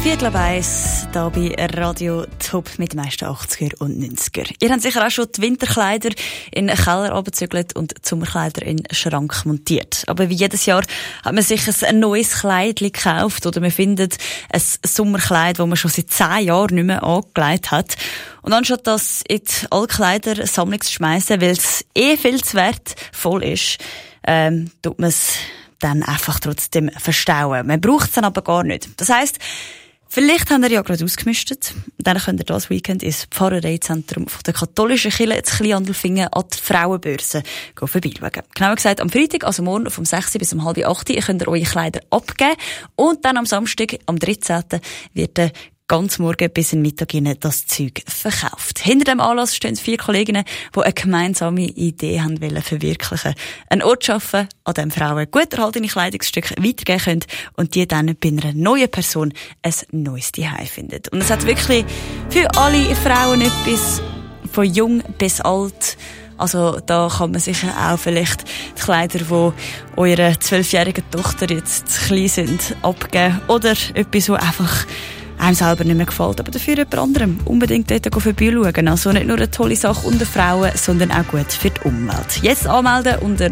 1:15 hier bei Radio Top mit den meisten 80er und 90er. Ihr habt sicher auch schon die Winterkleider in den Keller runtergezügelt und die Sommerkleider in den Schrank montiert. Aber wie jedes Jahr hat man sich ein neues Kleid gekauft oder man findet ein Sommerkleid, das man schon seit 10 Jahren nicht mehr angelegt hat. Und anstatt das in die Altkleidersammlung zu schmeissen, weil es viel zu wertvoll ist, tut man es dann einfach trotzdem verstauen. Man braucht es dann aber gar nicht. Das heisst, vielleicht habt ihr ja gerade ausgemistet. Dann könnt ihr das Weekend ins Pfarrereizentrum von der katholischen Kirche in Kleinandelfingen an die Frauenbörse vorbeischauen. Genauer gesagt am Freitag, also morgen vom 6 bis um 7:30 Uhr, könnt ihr eure Kleider abgeben. Und dann am Samstag, am 13. wird ganz morgen bis in Mittag hinein das Zeug verkauft. Hinter dem Anlass stehen 4 Kolleginnen, die eine gemeinsame Idee haben wollen verwirklichen. Einen Ort schaffen, an dem Frauen gut erhaltene Kleidungsstücke weitergeben können und die dann bei einer neuen Person ein neues Zuhause finden. Und es hat wirklich für alle Frauen etwas, von jung bis alt. Also da kann man sicher auch vielleicht die Kleider, die eurer 12-jährigen Tochter jetzt zu klein sind, abgeben. Oder etwas, das einfach einem selber nicht mehr gefällt, aber dafür jemand anderem unbedingt dort vorbeischauen. Also nicht nur eine tolle Sache unter Frauen, sondern auch gut für die Umwelt. Jetzt anmelden unter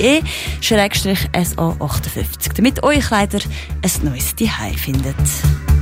basalino.de/SA58, damit eure Kleider ein neues Zuhause findet.